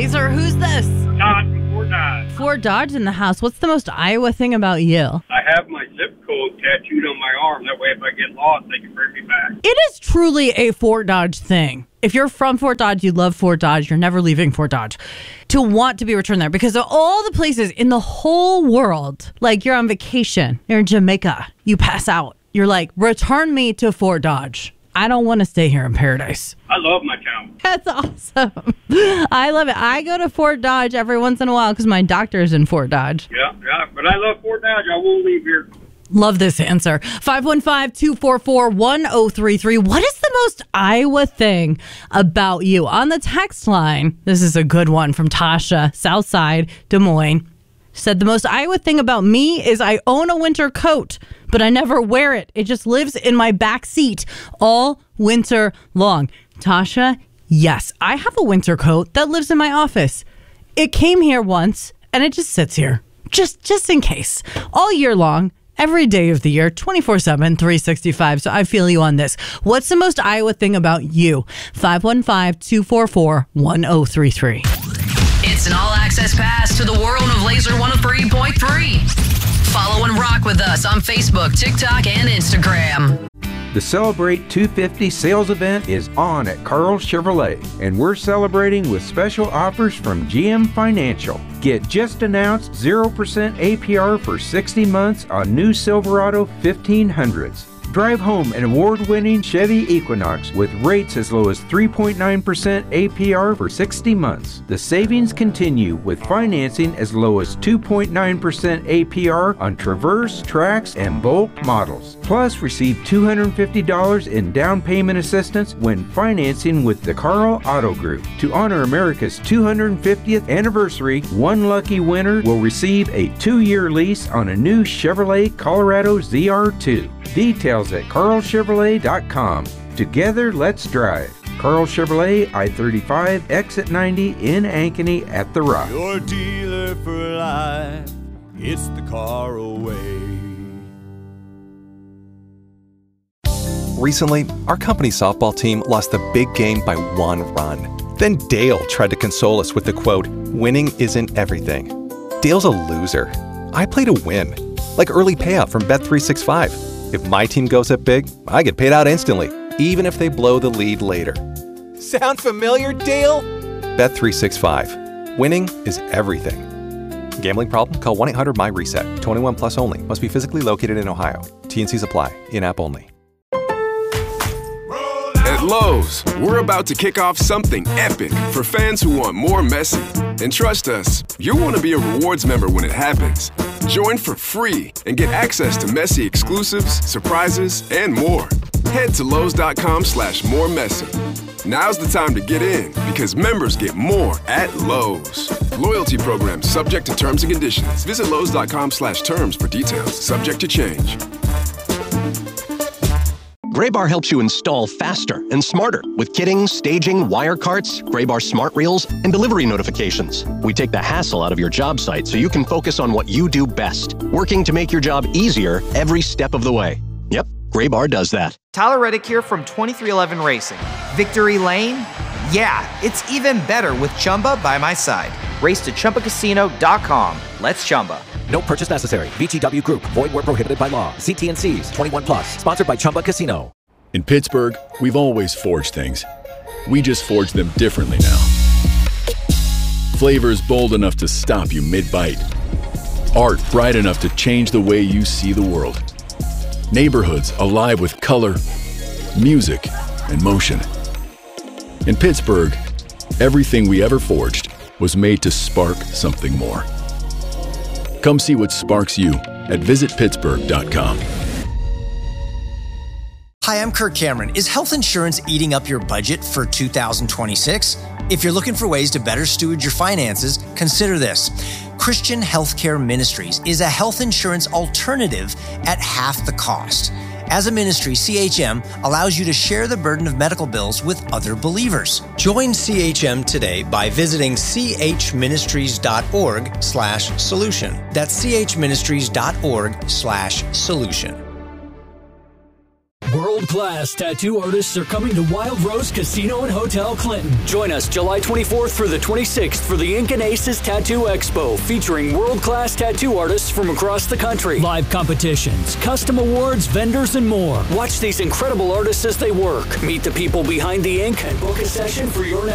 Laser. Who's this? Todd from Fort Dodge. Fort Dodge in the house. What's the most Iowa thing about you? I have my zip code tattooed on my arm. That way, if I get lost, they can bring me back. It is truly a Fort Dodge thing. If you're from Fort Dodge, you love Fort Dodge, you're never leaving Fort Dodge, to want to be returned there because of all the places in the whole world, like you're on vacation, you're in Jamaica, you pass out, you're like, return me to Fort Dodge. I don't want to stay here in paradise. I love my town. That's awesome. I love it. I go to Fort Dodge every once in a while because my doctor's in Fort Dodge. Yeah, but I love Fort Dodge. I won't leave here. Love this answer. 515-244-1033. What is the most Iowa thing about you? On the text line, this is a good one from Tasha, Southside, Des Moines. Said the most Iowa thing about me is I own a winter coat, but I never wear it. It just lives in my back seat all winter long. Tasha, yes, I have a winter coat that lives in my office. It came here once and it just sits here. Just in case. All year long. Every day of the year, 24/7, 365. So I feel you on this. What's the most Iowa thing about you? 515-244-1033. It's an all-access pass to the world of Laser 103.3. Follow and rock with us on Facebook, TikTok, and Instagram. The Celebrate 250 sales event is on at Carl Chevrolet, and we're celebrating with special offers from GM Financial. Get just announced 0% APR for 60 months on new Silverado 1500s. Drive home an award-winning Chevy Equinox with rates as low as 3.9% APR for 60 months. The savings continue with financing as low as 2.9% APR on Traverse, Trax, and Bolt models. Plus, receive $250 in down payment assistance when financing with the Carl Auto Group. To honor America's 250th anniversary, one lucky winner will receive a 2-year lease on a new Chevrolet Colorado ZR2. Details at carlchevrolet.com. Together, let's drive. Carl Chevrolet, I-35, exit 90 in Ankeny at The Rock. Your dealer for life, it's the Carl way. Recently, our company softball team lost the big game by 1 run. Then Dale tried to console us with the quote, "Winning isn't everything." Dale's a loser. I play to win, like early payout from Bet365. If my team goes up big, I get paid out instantly, even if they blow the lead later. Sound familiar, Dale? Bet365. Winning is everything. Gambling problem? Call 1-800-MY-RESET. 21 plus only. Must be physically located in Ohio. T&Cs apply. In-app only. At Lowe's, we're about to kick off something epic for fans who want more Messi. And trust us, you'll want to be a rewards member when it happens. Join for free and get access to Messi exclusives, surprises, and more. Head to Lowe's.com/moremessy. Now's the time to get in because members get more at Lowe's. Loyalty program subject to terms and conditions. Visit Lowe's.com/terms for details. Subject to change. Graybar helps you install faster and smarter with kitting, staging, wire carts, Graybar smart reels, and delivery notifications. We take the hassle out of your job site so you can focus on what you do best, working to make your job easier every step of the way. Yep, Graybar does that. Tyler Reddick here from 2311 Racing. Victory Lane? Yeah, it's even better with Chumba by my side. Race to ChumbaCasino.com. Let's Chumba. No purchase necessary. VGW Group. Void where prohibited by law. See T&Cs. 21 plus. Sponsored by Chumba Casino. In Pittsburgh, we've always forged things. We just forge them differently now. Flavors bold enough to stop you mid-bite. Art bright enough to change the way you see the world. Neighborhoods alive with color, music, and motion. In Pittsburgh, everything we ever forged was made to spark something more. Come see what sparks you at visitpittsburgh.com. Hi, I'm Kirk Cameron. Is health insurance eating up your budget for 2026? If you're looking for ways to better steward your finances, consider this. Christian Healthcare Ministries is a health insurance alternative at half the cost. As a ministry, CHM allows you to share the burden of medical bills with other believers. Join CHM today by visiting chministries.org/solution. That's chministries.org/solution. World-class tattoo artists are coming to Wild Rose Casino and Hotel Clinton. Join us July 24th through the 26th for the Ink and Aces Tattoo Expo, featuring world-class tattoo artists from across the country. Live competitions, custom awards, vendors, and more. Watch these incredible artists as they work. Meet the people behind the ink and book a session for your